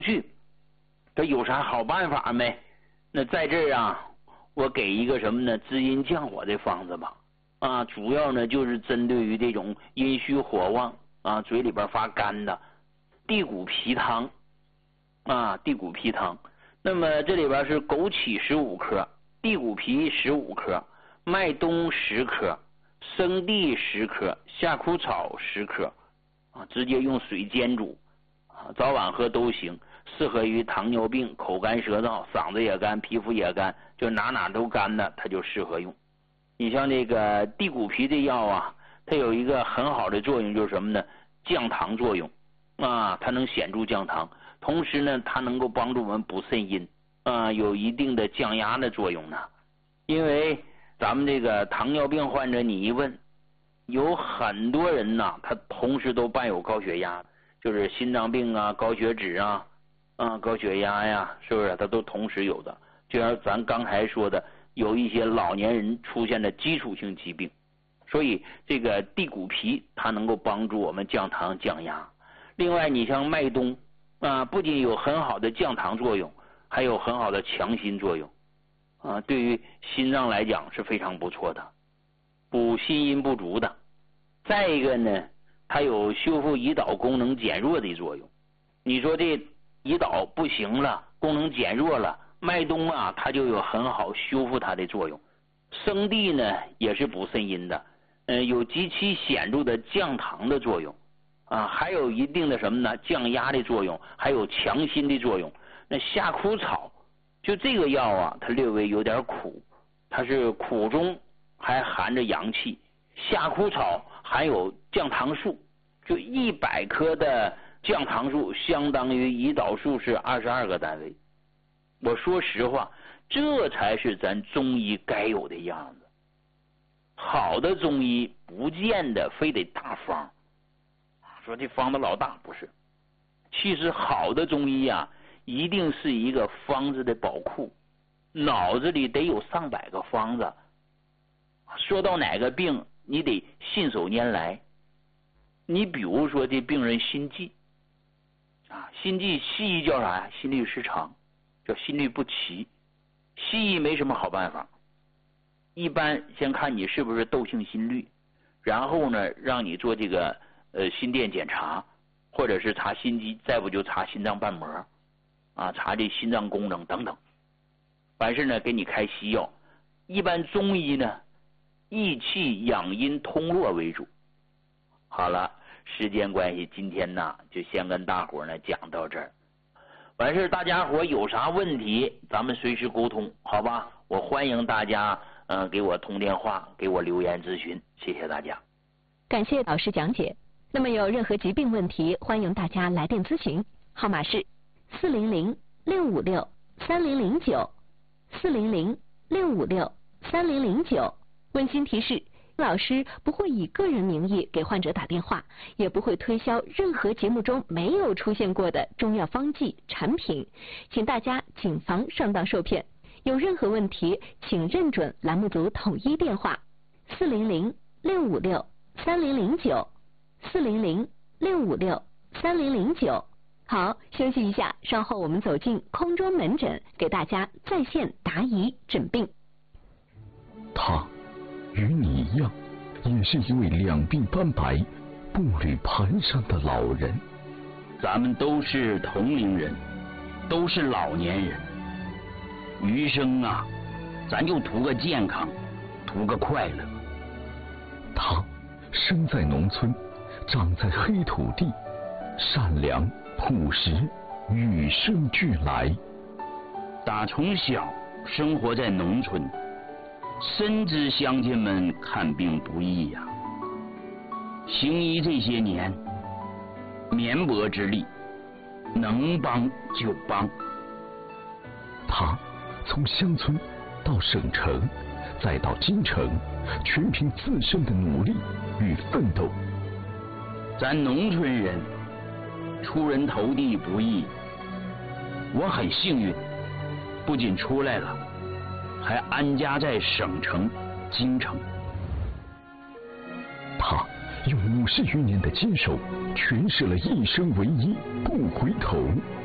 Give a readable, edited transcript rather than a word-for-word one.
去，这有啥好办法没？那在这儿啊，我给一个什么呢？滋阴降火的方子吧。啊，主要呢就是针对于这种阴虚火旺啊，嘴里边发干的地骨皮汤啊，地骨皮汤。那么这里边是枸杞15克，地骨皮15克，麦冬10克，生地10克，夏枯草10克啊，直接用水煎煮啊，早晚喝都行，适合于糖尿病、口干舌燥、嗓子也干、皮肤也干，就哪都干的，它就适合用。你像这个地骨皮这药啊，它有一个很好的作用，就是什么呢？降糖作用啊，它能显著降糖，同时呢，它能够帮助我们补肾阴啊，有一定的降压的作用呢。因为咱们这个糖尿病患者，你一问，有很多人呐，他同时都伴有高血压，就是心脏病啊、高血脂啊、高血压呀，是不是？他都同时有的。就像咱刚才说的，有一些老年人出现的基础性疾病，所以这个地骨皮它能够帮助我们降糖降压。另外，你像麦冬啊，不仅有很好的降糖作用，还有很好的强心作用啊，对于心脏来讲是非常不错的，补心阴不足的。再一个呢，它有修复胰岛功能减弱的作用。你说这胰岛不行了，功能减弱了，麦冬啊，它就有很好修复它的作用。生地呢，也是补肾阴的，有极其显著的降糖的作用啊，还有一定的什么呢？降压的作用，还有强心的作用。那夏枯草就这个药啊，它略微有点苦，它是苦中还含着阳气。夏枯草含有降糖素，就100克的降糖素相当于胰岛素是22个单位。我说实话，这才是咱中医该有的样子。好的中医不见得非得大方，说这方子老大，不是。其实好的中医啊，一定是一个方子的宝库，脑子里得有上百个方子。说到哪个病，你得信手拈来。你比如说这病人心悸啊，心悸西医叫啥呀？心律失常，叫心律不齐。西医没什么好办法，一般先看你是不是窦性心律，然后呢让你做这个心电检查，或者是查心肌，再不就查心脏瓣膜啊，查这心脏功能等等。完事呢给你开西药。一般中医呢益气养阴通络为主。好了，时间关系，今天呢就先跟大伙呢讲到这儿。完事大家伙有啥问题，咱们随时沟通，好吧？我欢迎大家给我通电话，给我留言咨询，谢谢大家。 感谢导师讲解。那么有任何疾病问题，欢迎大家来电咨询，号码是400-656-3009，400-656-3009。温馨提示，老师不会以个人名义给患者打电话，也不会推销任何节目中没有出现过的中药方剂产品，请大家谨防上当受骗。有任何问题，请认准栏目组统一电话400-656-3009，400-656-3009。好，休息一下，稍后我们走进空中门诊，给大家在线答疑诊病。 他与你一样，也是一位两鬓斑白、步履蹒跚的老人。 咱们都是同龄人，都是老年人，余生啊，咱就图个健康，图个快乐。 他生在农村，长在黑土地，善良朴实，与生俱来。 打从小生活在农村，深知乡亲们看病不易呀。行医这些年，绵薄之力，能帮就帮。 他从乡村到省城，再到京城，全凭自身的努力与奋斗。 咱农村人出人头地不易，我很幸运，不仅出来了，还安家在省城京城。 他用50余年的坚守，诠释了一生为一，不回头。